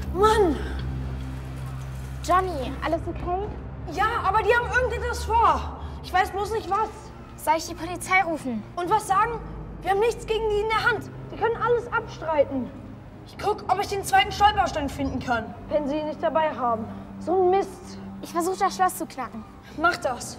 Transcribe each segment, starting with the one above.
Mann! Johnny, alles okay? Ja, aber die haben irgendetwas vor. Ich weiß bloß nicht was. Soll ich die Polizei rufen? Und was sagen? Wir haben nichts gegen die in der Hand. Die können alles abstreiten. Ich guck, ob ich den zweiten Stolperstein finden kann, wenn sie ihn nicht dabei haben. So ein Mist. Ich versuche das Schloss zu knacken. Mach das.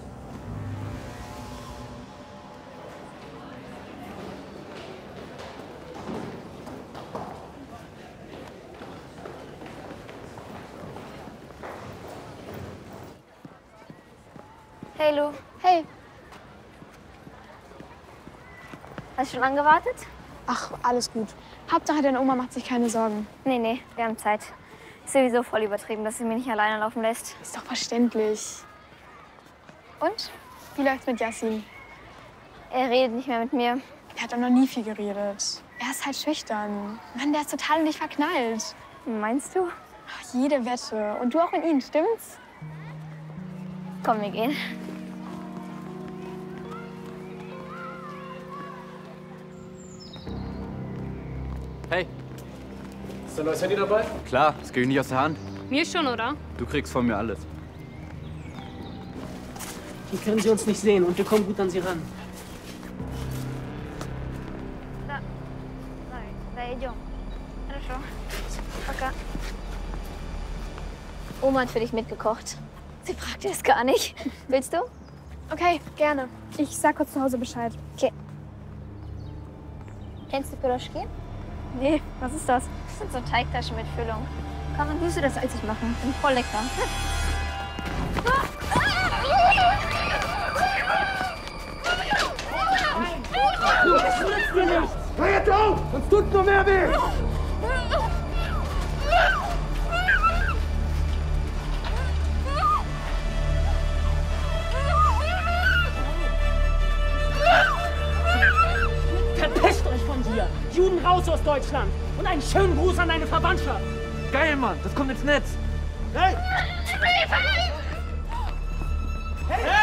Hey Lu. Hey. Hast du schon angewartet? Ach, alles gut. Hauptsache, deine Oma macht sich keine Sorgen. Nee, wir haben Zeit. Ist sowieso voll übertrieben, dass sie mich nicht alleine laufen lässt. Ist doch verständlich. Und? Wie läuft's mit Yassin? Er redet nicht mehr mit mir. Er hat doch noch nie viel geredet. Er ist halt schüchtern. Mann, der ist total in dich verknallt. Meinst du? Ach, jede Wette. Und du auch in ihn, stimmt's? Komm, wir gehen. Hey, Ist dein neues Handy dabei? klar, das geht nicht aus der Hand. Mir schon, oder? Du kriegst von mir alles. Hier können sie uns nicht sehen und wir kommen gut an sie ran. Da идем. Хорошо. Пока. Oma hat für dich mitgekocht. Sie fragte es gar nicht. Willst du? Okay, gerne. Ich sag kurz zu Hause Bescheid. Okay. Kennst du Piroschki? Nee, was ist das? Das sind so Teigtaschen mit Füllung. Karin, willst du das als ich machen? Sind voll lecker. Das nützt dir nichts! Hör jetzt auf! Sonst tut nur mehr weh! Verpisst euch von hier! Juden raus aus Deutschland! Und einen schönen Gruß an deine Verwandtschaft! Geil, Mann, das kommt ins Netz. Hey! Hey!